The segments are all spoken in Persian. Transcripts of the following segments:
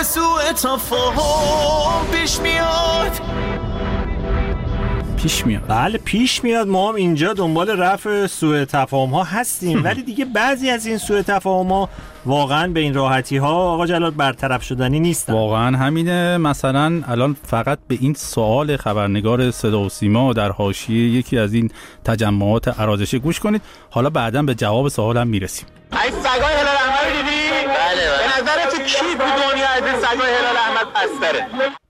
سوء تفاهم پیش میاد. بله پیش میاد. ما هم اینجا دنبال رفع سوء تفاهم ها هستیم ولی دیگه بعضی از این سوء تفاهم ها واقعا به این راحتی ها آقا جلال برطرف شدنی نیستن. واقعا همینه. مثلا الان فقط به این سوال خبرنگار صدا و سیما در حاشیه یکی از این تجمعات ارازشی گوش کنید، حالا بعداً به جواب سوالم میرسیم. ای سگای هلال احمر دیدی؟ بله. به نظر تو کی تو دنیا از این سگای هلال احمر پستره؟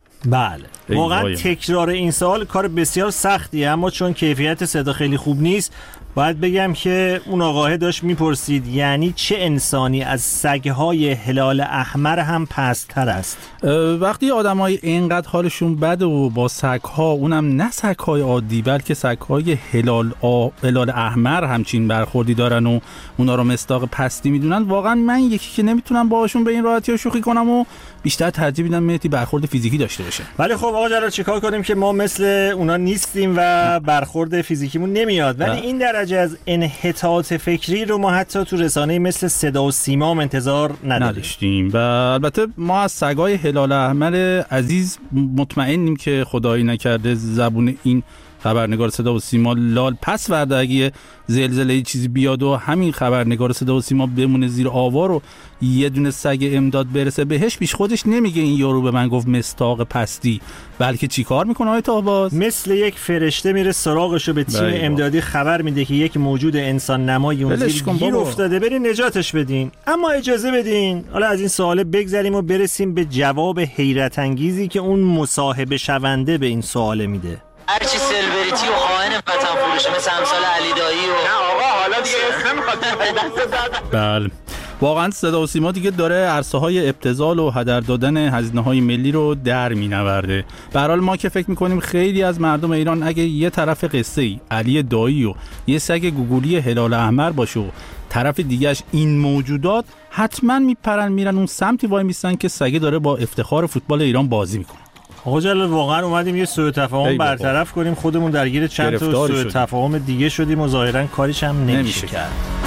بله واقعا تکرار این سوال کار بسیار سختیه، اما چون کیفیت صدا خیلی خوب نیست باید بگم که اون آقاه داشت میپرسید یعنی چه انسانی از سگهای هلال احمر هم پست‌تر است؟ وقتی آدمای اینقدر حالشون بده و با سگها، اونم نه سگهای عادی بلکه سگهای هلال احمر همچین برخوردی دارن و اونا رو مصداق پستی میدونن، واقعا من یکی که نمیتونم باهاشون به این راحتی شوخی کنم و بیشتر ترجیح میدم مهدی برخورد فیزیکی داشته باشه. ولی خب آقا جلال چیکار کنیم که ما مثل اونا نیستیم و برخورد فیزیکیمون نمیاد، ولی این درجه از انحطاط فکری رو ما حتی تو رسانه مثل صدا و سیما هم انتظار نداشتیم. و البته ما از سگای هلال احمر عزیز مطمئنیم که خدایی نکرده زبون این خبرنگار صدا و سیما لال پس ورده اگه زلزله چیزی بیاد و همین خبرنگار صدا و سیما بمونه زیر آوار و یه دونه سگ امداد برسه بهش، پیش خودش نمیگه این یارو به من گفت مصداق پستی، بلکه چی کار میکنه آقای طاهباز؟ مثل یک فرشته میره سراغشو به تیم امدادی خبر میده که یک موجود انسان نمایی اون زیر گیر افتاده، برین نجاتش بدین. اما اجازه بدین حالا از این سوال بگذریم و برسیم به جواب حیرت انگیزی که اون مصاحبه شونده به این سوال میده. هرچی سلبریتی و خائن وطن فروشه مثل امثال علی دایی و نه آقا حالا دیگه اسم نمیخواد. بله واقعا صدا و سیما دیگه داره عرصه‌های ابتذال و هدر دادن هزینه‌های ملی رو در می‌نورده. به هر حال ما که فکر می‌کنیم خیلی از مردم ایران اگه یه طرف قصه‌ای علی دایی و یه سگ گوگولی هلال احمر باشه و طرف دیگه‌اش این موجودات، حتما میپرن میرن اون سمتی وای میستن که سگه داره با افتخار فوتبال ایران بازی میکنه. آقا جلال واقعا اومدیم یه سوء تفاهم برطرف کنیم، خودمون درگیر چند تا سوء تفاهم دیگه شدیم و ظاهرا کاریش هم نمیشه کرد.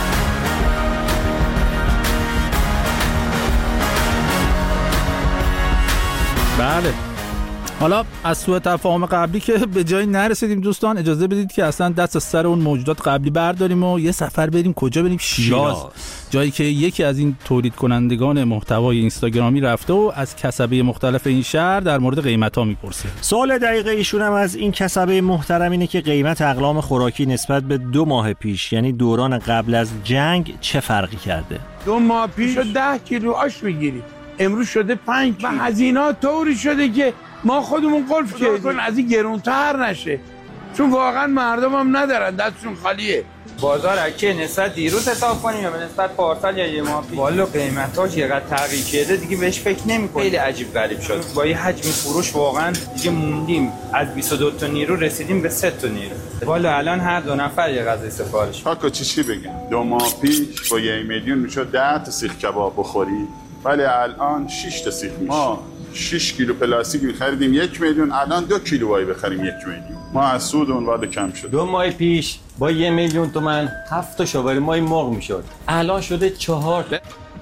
بله حالا از سوء تفاهم قبلی که به جایی نرسیدیم دوستان، اجازه بدید که اصلا دست از سر اون موجودات قبلی برداریم و یه سفر بریم کجا؟ بریم شیراز، جایی که یکی از این تولید کنندگان محتوای اینستاگرامی رفته و از کسبه مختلف این شهر در مورد قیمت‌ها میپرسه. سوال دقیق ایشون هم از این کسبه محترم اینه که قیمت اقلام خوراکی نسبت به 2 ماه پیش یعنی دوران قبل از جنگ چه فرقی کرده؟ 2 ماه پیش 10 کیلو آش میگیرید، امروز شده 5 کیلو. و هزینه‌ها طوری شده که ما خودمون قلف کردیم از این گرونتر نشه، چون واقعا مردم هم ندارن، دستشون خالیه. بازار اگه نسبت دیروز حساب کنیم یا نسبت پارسال یا یه ماه پیش، والا قیمتاش چقدر تغییر کرده دیگه بهش فکر نمی‌کنم. خیلی عجیب غریب شد. با یه حجم فروش واقعا دیگه موندیم، از 22 تا نیرو رسیدیم به 3 تا نیرو. والا الان هر 2 نفر یه غذا سفارش. کاکا چی بگم؟ 2 ماه پیش با 1 میلیون میشد 10 تا سیخ کباب بخوری، ولی الان 6 تا سیخ میشه. ما 6 کیلو پلاستیک می‌خریدیم 1 میلیون، الان 2 کیلو وای بخریم 1 میلیون. ما از سود اون وارد کم شد. 2 ماه پیش با 1 میلیون تومان 7 تا شاورمای مرغ میشد، الان شده 4 تا.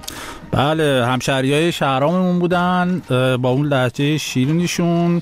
بله همشهریای شهراممون بودن با اون لهجه شیرینیشون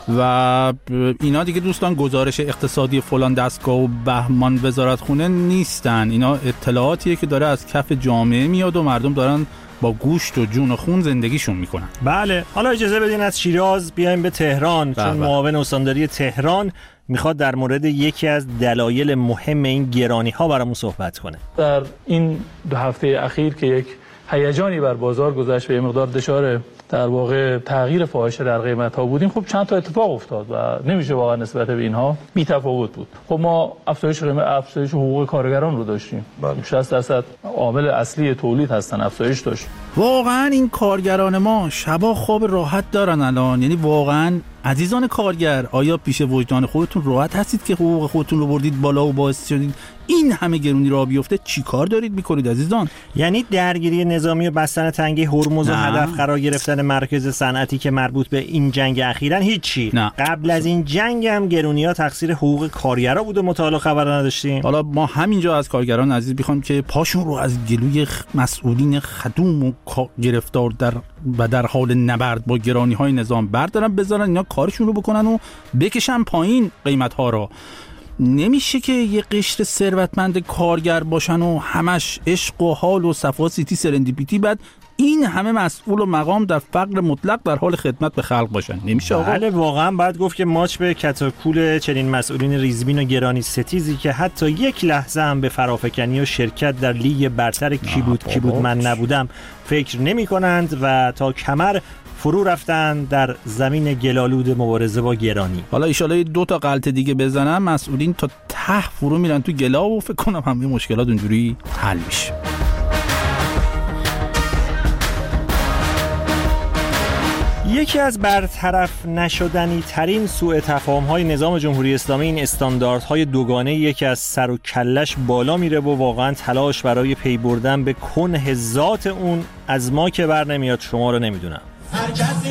و اینا دیگه دوستان گزارش اقتصادی فلان دستگاه و بهمان وزارتخونه نیستن، اینا اطلاعاتیه که داره از کف جامعه میاد و مردم دارن با گوشت و جون و خون زندگیشون میکنن. بله حالا اجازه بدین از شیراز بیایم به تهران، چون معاون استانداری تهران میخواد در مورد یکی از دلایل مهم این گرانی ها برامون صحبت کنه. در این 2 هفته اخیر که یک هیجانی بر بازار گذشت و یه مقدار دچار در واقع تغییر فاحشه در قیمت ها بودیم، خب چند تا اتفاق افتاد و نمیشه واقعا نسبت به اینها بی تفاوت بود. خب ما افزایش قیمت، افزایش حقوق کارگران رو داشتیم، 60% عامل اصلی تولید هستن، افزایش داشت. واقعا این کارگران ما شبا خواب راحت دارن الان، یعنی واقعا عزیزان کارگر، آیا پیش وجدان خودتون راحت هستید که حقوق خودتون رو بردید بالا و باعث شدید این همه گرونی راه بیفته؟ چی کار دارید میکنید عزیزان؟ یعنی درگیری نظامی و بستن تنگه هرمز و هدف قرار گرفتن مراکز صنعتی که مربوط به این جنگ اخیراً هیچی؟ نه. قبل از این جنگ هم گرونی‌ها تقصیر حقوق کارگرا بود و مطالعه خبر نداشتیم. حالا ما همینجا از کارگران عزیز میخوام که پاشون رو از گلوی مسئولین خدوم و گرفتار در حال نبرد با گرانی‌های نظام بردارن، بذارن اینا کارشون رو بکنن و بکشن پایین قیمت‌ها رو. نمیشه که یه قشر ثروتمند کارگر باشن و همش عشق و حال و صفا سیتی سرندیپیتی، بعد این همه مسئول و مقام در فقر مطلق در حال خدمت به خلق باشن. نمیشه آقا. بله واقعا باید گفت که ماچ به کتاکول چنین مسئولین ریزبین و گرانی ستیزی که حتی یک لحظه هم به فرافکنی و شرکت در لیگ برتر کی بود من نبودم فکر نمی کنند و تا کمر فرو رفتن در زمین گلالود مبارزه با گرانی. حالا ایشالا 2 تا غلط دیگه بزنن مسئولین تا ته فرو میرن تو گلا و فکر کنم همه مشکلات اونجوری حل میشه. یکی از برطرف نشدنی ترین سوء تفاهم‌های نظام جمهوری اسلامی این استانداردهای دوگانه یکی از سر و کلش بالا میره و واقعا تلاش برای پی بردن به کنه ذات اون از ما که بر نمیاد شما رو نمیدونم.